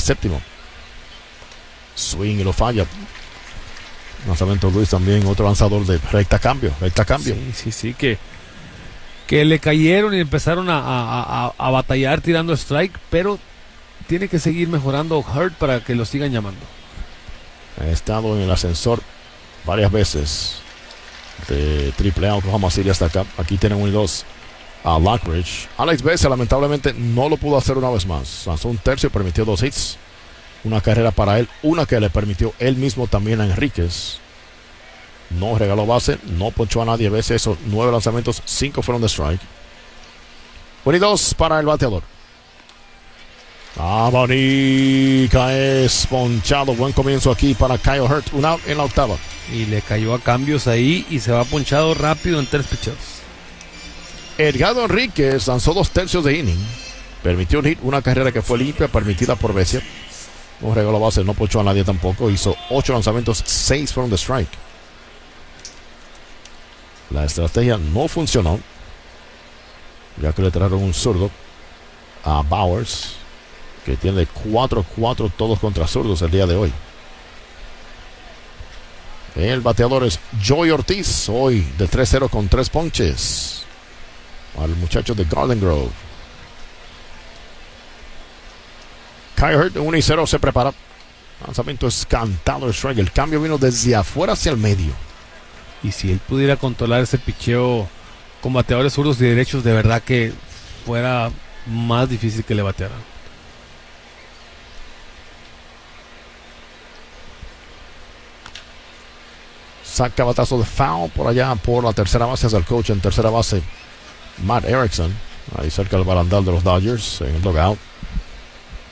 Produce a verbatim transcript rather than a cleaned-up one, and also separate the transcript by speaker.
Speaker 1: séptimo. Swing y lo falla. Lanzamiento Luis también, otro lanzador de recta cambio, recta cambio.
Speaker 2: Sí, sí, sí, que, que le cayeron y empezaron a, a, a, a batallar tirando strike, pero tiene que seguir mejorando Hurt para que lo sigan llamando.
Speaker 1: Ha estado en el ascensor varias veces de triple A, Oklahoma City hasta acá. Aquí tienen uno y dos a Lockridge. Alex Bessa lamentablemente no lo pudo hacer una vez más. Lanzó un tercio, permitió dos hits. Una carrera para él, una que le permitió él mismo también a Enríquez. No regaló base, no ponchó a nadie. Veces esos nueve lanzamientos, cinco fueron de strike. uno y dos para el bateador. Abanica es ponchado. Buen comienzo aquí para Kyle Hurt. Un out en la octava.
Speaker 2: Y le cayó a cambios ahí y se va ponchado rápido en tres pitchers.
Speaker 1: Edgardo Enríquez lanzó dos tercios de inning. Permitió un hit, una carrera que fue limpia, permitida por Vesia. No regaló base, no ponchó a nadie tampoco. Hizo ocho lanzamientos, seis fueron de strike. La estrategia no funcionó, ya que le trajeron un zurdo a Bowers, que tiene cuatro cuatro todos contra zurdos el día de hoy. El bateador es Joey Ortiz, hoy de tres cero con tres ponches al muchacho de Garden Grove. Kyle Hurt uno y cero se prepara. Lanzamiento es cantado el strike. El cambio vino desde afuera hacia el medio.
Speaker 2: Y si él pudiera controlar ese picheo con bateadores zurdos y derechos, de verdad que fuera más difícil que le batearan.
Speaker 1: Saca batazo de foul por allá por la tercera base hacia el coach en tercera base, Matt Erickson, ahí cerca del barandal de los Dodgers en el dugout.